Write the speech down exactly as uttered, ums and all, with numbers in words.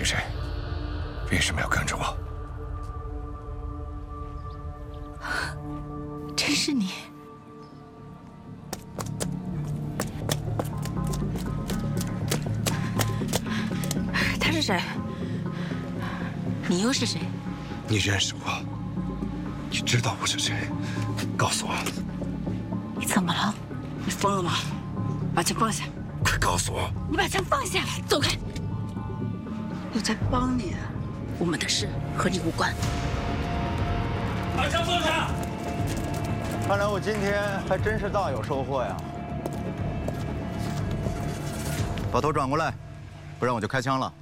是谁？为什么要跟着我？ 真是你！他是谁？你又是谁？ 你认识我？你知道我是谁？告诉我！ 你怎么了？ 你疯了吗？把枪放下！ 快告诉我！ 你把枪放下来！走开！ 我在帮你。 我们的事和你无关。 把枪放下！ 看来我今天还真是大有收获呀！把头转过来，不然我就开枪了。